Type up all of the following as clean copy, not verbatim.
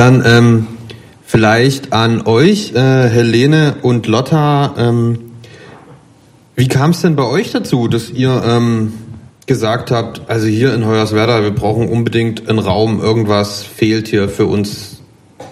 Dann vielleicht an euch, Helene und Lotta. Wie kam es denn bei euch dazu, dass ihr gesagt habt, also hier in Hoyerswerda, wir brauchen unbedingt einen Raum, irgendwas fehlt hier für uns?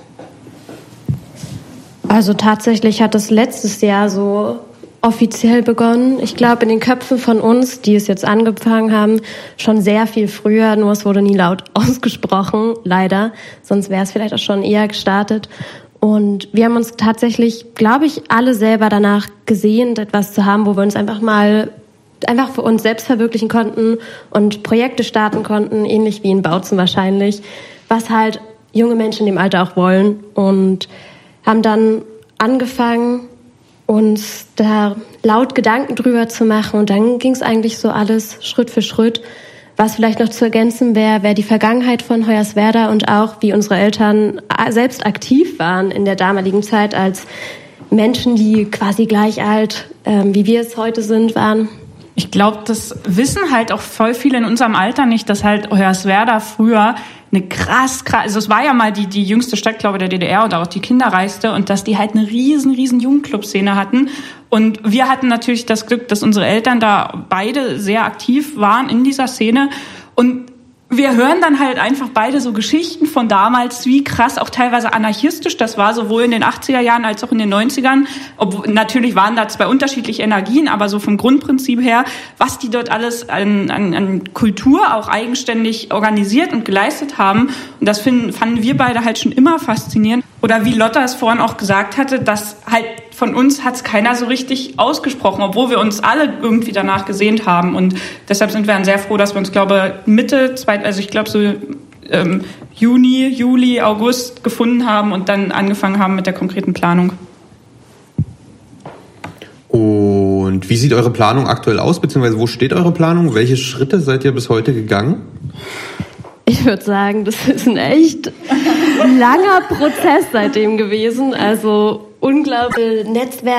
Also tatsächlich hat es letztes Jahr so offiziell begonnen. Ich glaube, in den Köpfen von uns, die es jetzt angefangen haben, schon sehr viel früher, nur es wurde nie laut ausgesprochen, leider. Sonst wäre es vielleicht auch schon eher gestartet. Und wir haben uns tatsächlich, glaube ich, alle selber danach gesehnt, etwas zu haben, wo wir uns einfach für uns selbst verwirklichen konnten und Projekte starten konnten, ähnlich wie in Bautzen wahrscheinlich, was halt junge Menschen in dem Alter auch wollen. Und haben dann angefangen, uns da laut Gedanken drüber zu machen. Und dann ging es eigentlich so alles Schritt für Schritt. Was vielleicht noch zu ergänzen wäre die Vergangenheit von Hoyerswerda und auch, wie unsere Eltern selbst aktiv waren in der damaligen Zeit als Menschen, die quasi gleich alt, wie wir es heute sind, waren. Ich glaube, das wissen halt auch voll viele in unserem Alter nicht, dass halt Hoyerswerda früher eine krass, also es war ja mal die jüngste Stadt, glaube ich, der DDR oder auch die kinderreichste, und dass die halt eine riesen Jugendclub-Szene hatten. Und wir hatten natürlich das Glück, dass unsere Eltern da beide sehr aktiv waren in dieser Szene. Und wir hören dann halt einfach beide so Geschichten von damals, wie krass, auch teilweise anarchistisch das war, sowohl in den 80er Jahren als auch in den 90ern. Natürlich waren da zwei unterschiedliche Energien, aber so vom Grundprinzip her, was die dort alles an Kultur auch eigenständig organisiert und geleistet haben. Und das fanden wir beide halt schon immer faszinierend. Oder wie Lotta es vorhin auch gesagt hatte, dass halt von uns hat es keiner so richtig ausgesprochen, obwohl wir uns alle irgendwie danach gesehnt haben. Und deshalb sind wir dann sehr froh, dass wir uns, Juni, Juli, August gefunden haben und dann angefangen haben mit der konkreten Planung. Und wie sieht eure Planung aktuell aus, beziehungsweise wo steht eure Planung? Welche Schritte seid ihr bis heute gegangen? Ich würde sagen, das ist ein echt langer Prozess seitdem gewesen. Also unglaubliche Netzwerke.